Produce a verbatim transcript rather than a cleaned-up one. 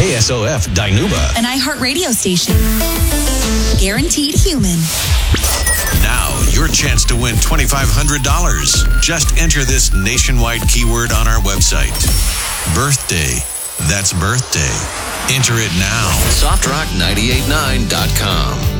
K S O F Dinuba. An iHeartRadio station. Guaranteed human. Now, your chance to win twenty-five hundred dollars. Just enter this nationwide keyword on our website. Birthday. That's birthday. Enter it now. soft rock nine eight nine dot com.